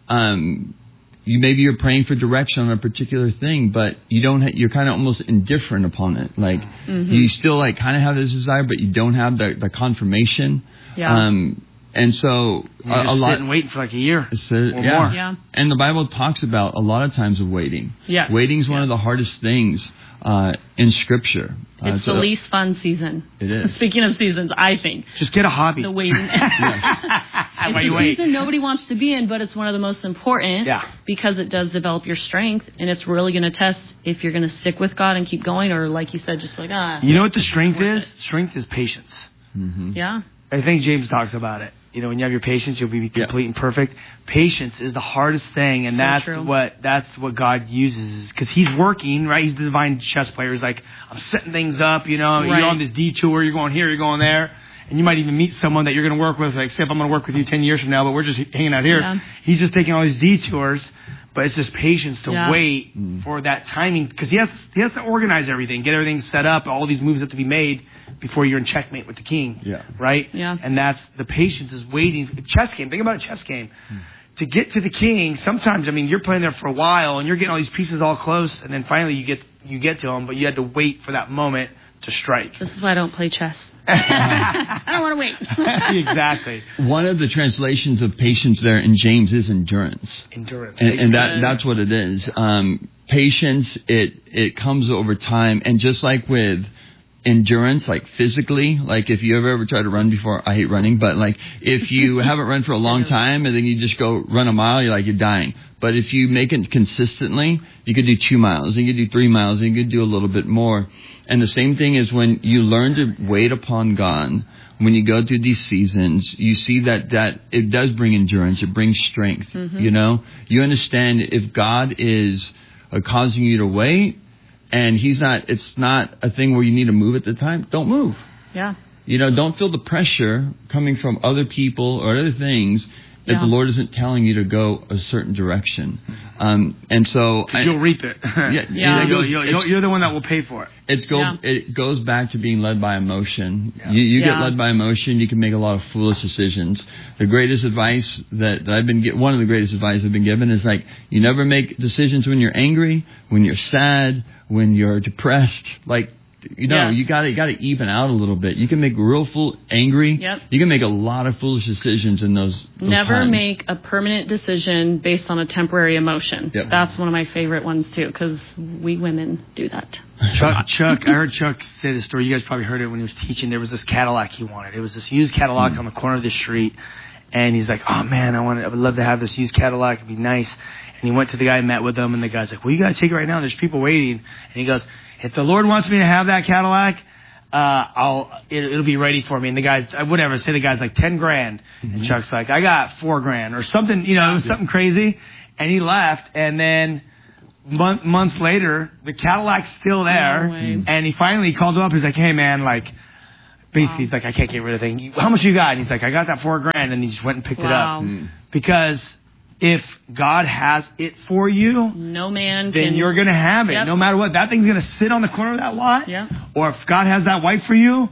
um. You maybe you're praying for direction on a particular thing, but you don't. Ha- you're kind of almost indifferent upon it. Like mm-hmm. you still like kind of have this desire, but you don't have the, the confirmation. Yeah. Um, and so you're a, just a lot sitting waiting for like a year so, or yeah. more. Yeah. And the Bible talks about a lot of times of waiting. Yes. Waiting is one yes. of the hardest things uh, in Scripture. Uh, it's so the least fun season. It is. Speaking of seasons, I think. Just get a hobby. The waiting. It's While the you wait. season nobody wants to be in, but it's one of the most important yeah. because it does develop your strength, and it's really going to test if you're going to stick with God and keep going, or like you said, just like, ah. You know what the strength is? It. Strength is patience. Mm-hmm. Yeah. I think James talks about it. You know, when you have your patience, you'll be complete yeah. and perfect. Patience is the hardest thing, and so that's true. what that's what God uses, because He's working, right? He's the divine chess player. He's like, I'm setting things up. You know, right. you're on this detour. You're going here. You're going there. And you might even meet someone that you're going to work with. Like, say, if I'm going to work with you ten years from now, but we're just hanging out here. Yeah. He's just taking all these detours, but it's just patience to yeah. wait mm. for that timing, because he has he has to organize everything, get everything set up. All these moves have to be made before you're in checkmate with the king. Yeah. Right. Yeah. And that's the patience is waiting. A chess game. Think about a chess game. Mm. To get to the king, sometimes I mean you're playing there for a while and you're getting all these pieces all close, and then finally you get you get to him, but you had to wait for that moment to strike. This is why I don't play chess. I don't want to wait. Exactly. One of the translations of patience there in James is endurance. Endurance. And, and that that's what it is. Um, patience, it it comes over time. And just like with endurance, like physically, like if you ever ever tried to run before, I hate running, but like if you haven't run for a long time and then you just go run a mile, you're like, you're dying. But if you make it consistently, you could do two miles, and you could do three miles, and you could do a little bit more. And the same thing is when you learn to wait upon God, when you go through these seasons, you see that, that it does bring endurance. It brings strength. Mm-hmm. You know, you understand if God is uh, causing you to wait, and He's not, it's not a thing where you need to move at the time. Don't move. Yeah. You know, don't feel the pressure coming from other people or other things that yeah. the Lord isn't telling you to go a certain direction. Um, and so... Because you'll reap it. yeah. yeah. You'll, you'll, you'll, you're the one that will pay for it. It's go, yeah. It goes back to being led by emotion. Yeah. You, you yeah. get led by emotion, you can make a lot of foolish decisions. The greatest advice that, that I've been get, one of the greatest advice I've been given is like, you never make decisions when you're angry, when you're sad, when you're depressed. Like, You know, Yes. you got to you got to even out a little bit. You can make real fool angry. Yep. You can make a lot of foolish decisions in those. those Never times. make a permanent decision based on a temporary emotion. Yep. That's one of my favorite ones too, because we women do that. Chuck, Chuck, I heard Chuck say this story. You guys probably heard it when he was teaching. There was this Cadillac he wanted. It was this used Cadillac mm. on the corner of the street. And he's like, oh, man, I want I would love to have this used Cadillac. It'd be nice. And he went to the guy and met with him. And the guy's like, well, you got to take it right now. There's people waiting. And he goes, if the Lord wants me to have that Cadillac, uh, I'll it, it'll be ready for me. And the guy's, whatever, say the guy's like ten grand. Mm-hmm. And Chuck's like, I got four grand or something. You know, it was something crazy. And he left. And then month, months later, the Cadillac's still there. No and he finally called him up. He's like, hey, man, like, basically, he's like, I can't get rid of the thing. How much you got? And he's like, I got that four grand. And he just went and picked wow. it up. Mm. Because if God has it for you, no man then can... you're going to have it. Yep. No matter what. That thing's going to sit on the corner of that lot. Yeah. Or if God has that wife for you,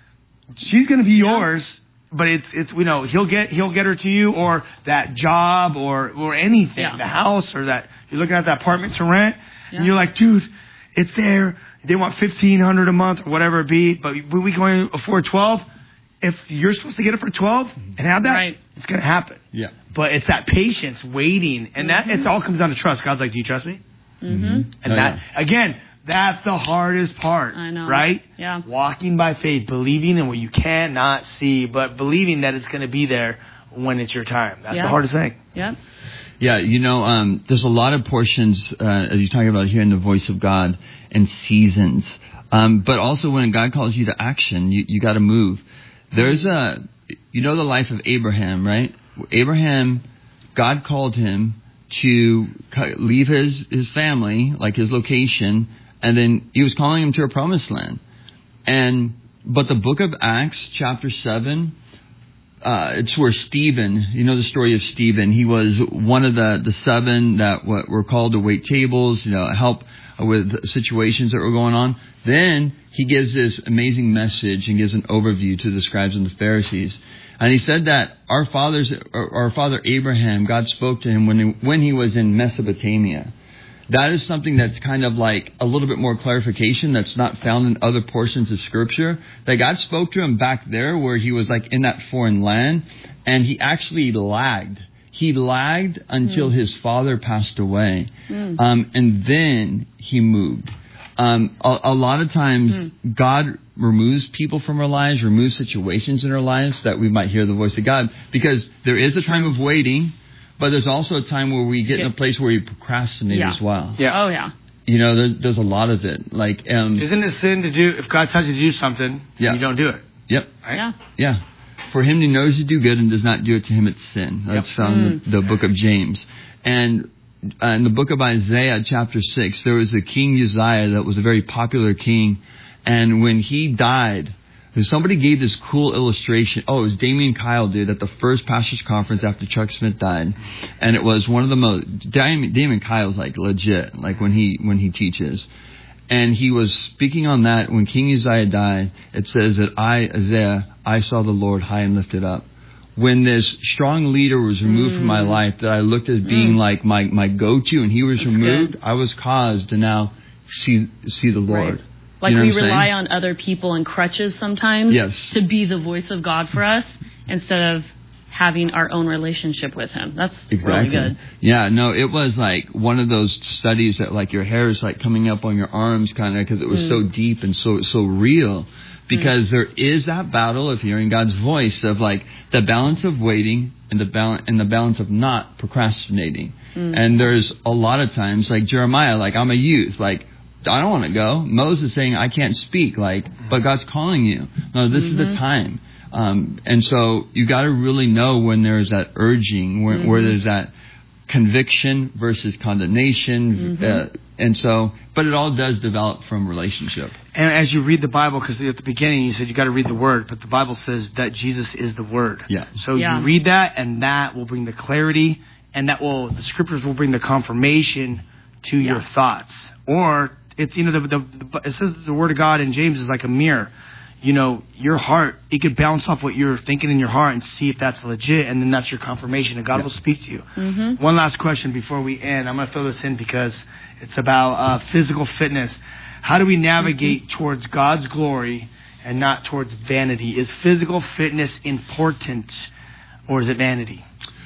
she's going to be yeah. yours. But it's, it's, you know, he'll get, he'll get her to you, or that job, or, or anything, yeah. the house, or that, you're looking at that apartment to rent, yeah. and you're like, dude, it's there. They want fifteen hundred dollars a month or whatever it be, but we can afford twelve. If you're supposed to get it for twelve and have that, right. it's going to happen. Yeah. But it's that patience, waiting, and that mm-hmm. it all comes down to trust. God's like, do you trust me? Mm-hmm. And oh, that, yeah. again, that's the hardest part. I know. Right? Yeah. Walking by faith, believing in what you cannot see, but believing that it's going to be there when it's your time. That's yeah. the hardest thing. Yeah. Yeah, you know, um, there's a lot of portions, uh, as you're talking about hearing the voice of God, and seasons. Um, but also when God calls you to action, you, you got to move. There's a, you know, the life of Abraham, right? Abraham, God called him to leave his, his family, like his location, and then he was calling him to a promised land. And, but the book of Acts, chapter seven, Uh, it's where Stephen, you know the story of Stephen. He was one of the, the seven that were called to wait tables, you know, help with situations that were going on. Then he gives this amazing message and gives an overview to the scribes and the Pharisees. And he said that our fathers, our father Abraham, God spoke to him when he, when he was in Mesopotamia. That is something that's kind of like a little bit more clarification that's not found in other portions of Scripture. That God spoke to him back there where he was like in that foreign land, and he actually lagged. He lagged until mm. his father passed away, mm. um, and then he moved. Um, a, a lot of times, mm. God removes people from our lives, removes situations in our lives that we might hear the voice of God, because there is a time of waiting. But there's also a time where we get in a place where we procrastinate yeah. as well. Yeah. Oh, yeah. You know, there's, there's a lot of it. Like, um, isn't it sin to do, if God tells you to do something, yeah. you don't do it? Yep. Right? Yeah. Yeah. For him who knows to do good and does not do it, to him it's sin. That's yep. found mm. in the, the book of James. And uh, in the book of Isaiah, chapter six, there was a king Uzziah that was a very popular king. And when he died, somebody gave this cool illustration. Oh, it was Damien Kyle did at the first pastors conference after Chuck Smith died, and it was one of the most. Damien, Damien Kyle's like legit, like when he when he teaches, and he was speaking on that when King Uzziah died. It says that I, Isaiah, I saw the Lord high and lifted up. When this strong leader was removed mm. from my life, that I looked as being mm. like my my go-to, and he was That's removed, good. I was caused to now see see the Lord. Right. Like you know we saying? rely on other people and crutches sometimes yes. to be the voice of God for us instead of having our own relationship with Him. That's exactly. really good. Yeah, no, it was like one of those studies that like your hair is like coming up on your arms kind of because it was mm. so deep and so so real. Because mm. there is that battle of hearing God's voice, of like the balance of waiting and the balance and the balance of not procrastinating. Mm. And there's a lot of times like Jeremiah, like I'm a youth, like I don't want to go. Moses saying, I can't speak, like, but God's calling you. No, this mm-hmm. is the time. Um, and so you got to really know when there's that urging, where, mm-hmm. where there's that conviction versus condemnation. Mm-hmm. Uh, and so, but it all does develop from relationship. And as you read the Bible, because at the beginning you said you got to read the Word, but the Bible says that Jesus is the Word. Yeah. So yeah. you read that, and that will bring the clarity, and that will, the Scriptures will bring the confirmation to yeah. your thoughts. Or it's, you know, the, the, the it says the Word of God in James is like a mirror. You know, your heart, it could bounce off what you're thinking in your heart and see if that's legit, and then that's your confirmation, and God yeah. will speak to you. Mm-hmm. One last question before we end. I'm going to fill this in because it's about uh, physical fitness. how do we navigate mm-hmm. towards God's glory and not towards vanity? Is physical fitness important, or is it vanity?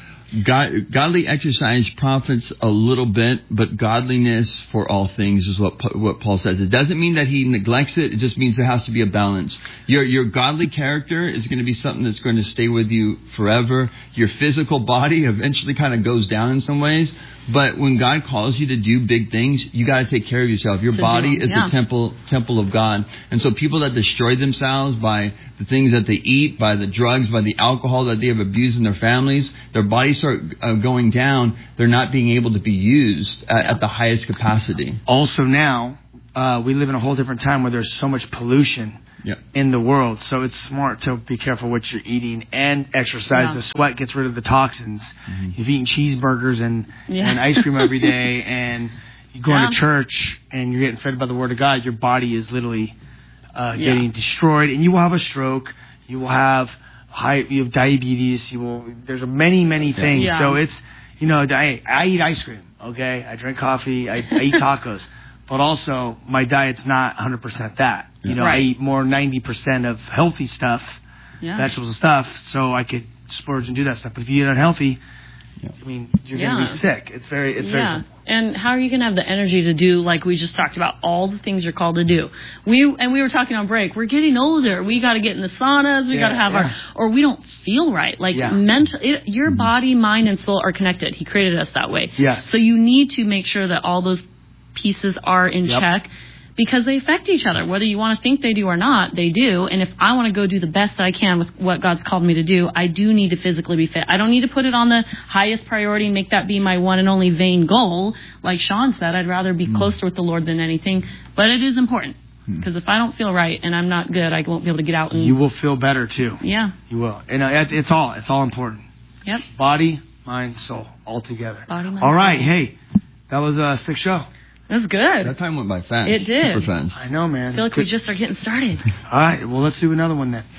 God, godly exercise profits a little bit, but godliness for all things is what what Paul says. It doesn't mean that he neglects it. It just means there has to be a balance. Your your godly character is going to be something that's going to stay with you forever. Your physical body eventually kind of goes down in some ways. But when God calls you to do big things, you got to take care of yourself. Your body is yeah. the temple temple of God. And so people that destroy themselves by the things that they eat, by the drugs, by the alcohol that they have abused in their families, their bodies start uh, going down. They're not being able to be used at, at the highest capacity. Also now, uh, we live in a whole different time where there's so much pollution yep. in the world. So it's smart to be careful what you're eating and exercise. Yeah. The sweat gets rid of the toxins. Mm-hmm. You've eaten cheeseburgers and, yeah. and ice cream every day, and you go yeah. into church and you're getting fed by the Word of God. Your body is literally uh, yeah. getting destroyed, and you will have a stroke. You will have high. You have diabetes. You will. There's many, many things. Yeah. So it's you know I I eat ice cream. Okay, I drink coffee. I, I eat tacos. But also, my diet's not one hundred percent that. You know, right. I eat more ninety percent of healthy stuff, yeah. vegetables and stuff, so I could splurge and do that stuff. But if you eat unhealthy, yeah. I mean, you're yeah. going to be sick. It's very, it's yeah. very simple. And how are you going to have the energy to do, like we just talked about, all the things you're called to do? We And we were talking on break, we're getting older. We got to get in the saunas. We yeah, got to have yeah. our, or we don't feel right. Like yeah. mental, it, your body, mind, and soul are connected. He created us that way. Yes. So you need to make sure that all those pieces are in yep. check, because they affect each other. Whether you want to think they do or not, they do. And if I want to go do the best that I can with what God's called me to do, I do need to physically be fit. I don't need to put it on the highest priority and make that be my one and only vain goal. Like Sean said, I'd rather be mm. closer with the Lord than anything. But it is important, because mm. if I don't feel right and I'm not good, I won't be able to get out. And you will feel better too. Yeah. You will. And uh, it's all, it's all important. Yep. Body, mind, soul, all together. Body, mind, all right. soul. Hey, that was a sick show. It was good. That time went by fast. It did. Super fast. I know, man. I feel like good. we just are getting started. All right. Well, let's do another one then.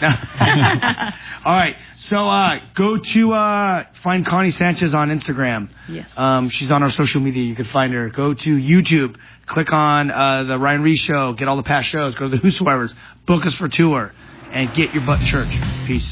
All right. So uh, go to uh, find Connie Sanchez on Instagram. Yes. Um, she's on our social media. You can find her. Go to YouTube. Click on uh, the Ryan Reese Show. Get all the past shows. Go to the Whosoever's. Book us for tour. And get your butt in church. Peace.